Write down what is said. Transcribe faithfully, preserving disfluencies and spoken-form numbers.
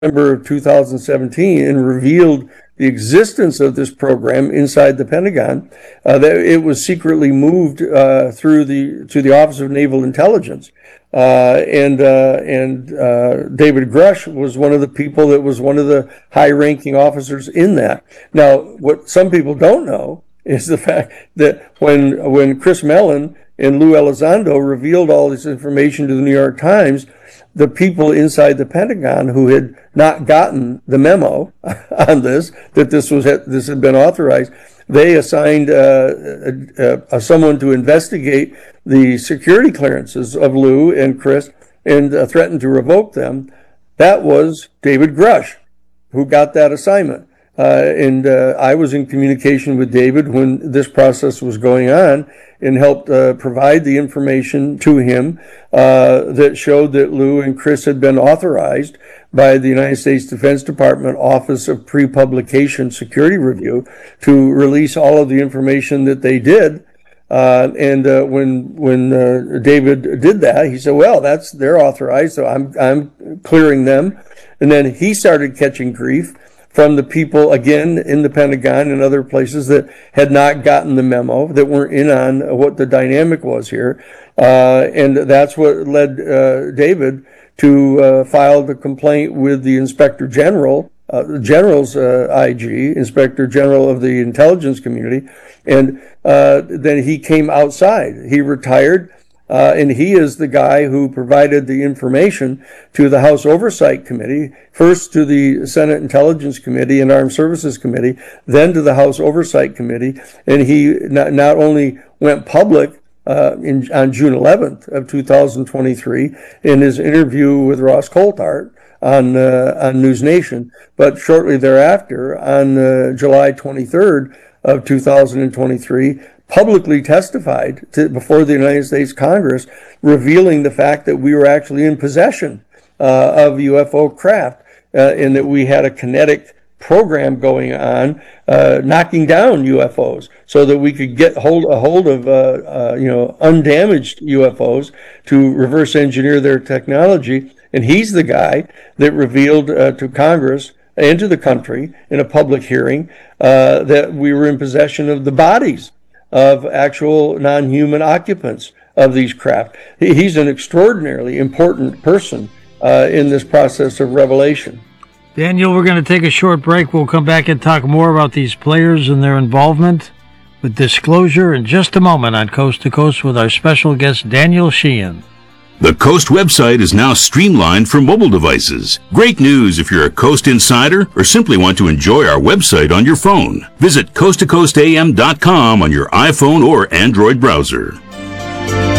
November of two thousand seventeen and revealed the existence of this program inside the Pentagon, uh, that it was secretly moved uh, through the to the Office of Naval Intelligence. Uh, and uh, and uh, David Grush was one of the people that was one of the high-ranking officers in that. Now, what some people don't know is the fact that when when Chris Mellon and Lou Elizondo revealed all this information to the New York Times, the people inside the Pentagon who had not gotten the memo on this, that this was this had been authorized, they assigned uh, uh, uh, someone to investigate the security clearances of Lou and Chris and uh, threatened to revoke them. That was David Grush, who got that assignment. Uh, and uh, I was in communication with David when this process was going on and helped uh, provide the information to him uh, that showed that Lou and Chris had been authorized by the United States Defense Department Office of Pre-Publication Security Review to release all of the information that they did. Uh, and uh, when when uh, David did that, he said, "Well, that's they're authorized, so I'm I'm clearing them." And then he started catching grief from the people, again, in the Pentagon and other places that had not gotten the memo, that weren't in on what the dynamic was here. Uh, and that's what led uh, David to uh, file the complaint with the Inspector General, uh, the General's uh, I G, Inspector General of the intelligence community. And uh, then he came outside. He retired. Uh, and he is the guy who provided the information to the House Oversight Committee, first to the Senate Intelligence Committee and Armed Services Committee, then to the House Oversight Committee. And he not, not only went public uh, in, on June eleventh of two thousand twenty-three in his interview with Ross Coulthart on, uh, on News Nation, but shortly thereafter, on uh, July twenty-third of two thousand twenty-three, publicly testified to, before the United States Congress, revealing the fact that we were actually in possession uh, of U F O craft, uh, and that we had a kinetic program going on, uh, knocking down U F Os, so that we could get hold a hold of uh, uh, you know undamaged U F Os to reverse engineer their technology. And he's the guy that revealed uh, to Congress and to the country in a public hearing uh, that we were in possession of the bodies of actual non-human occupants of these craft. He's an extraordinarily important person uh, in this process of revelation. Daniel, we're going to take a short break. We'll come back and talk more about these players and their involvement with disclosure in just a moment on Coast to Coast with our special guest, Daniel Sheehan. The Coast website is now streamlined for mobile devices. Great news if you're a Coast insider or simply want to enjoy our website on your phone. Visit coast to coast a m dot com on your iPhone or Android browser.